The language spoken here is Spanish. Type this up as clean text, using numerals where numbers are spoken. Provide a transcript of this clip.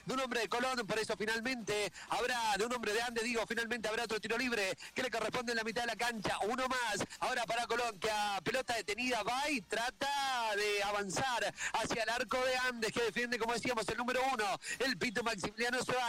de un hombre de Colón, por eso finalmente habrá, de un hombre de Andes, digo, finalmente habrá otro tiro libre que le corresponde en la mitad de la cancha, uno más, ahora para Colón, que a pelota detenida va y trata de avanzar hacia el arco de Andes, que defiende, como decíamos, el número 1, el Pito Maximiliano Suárez.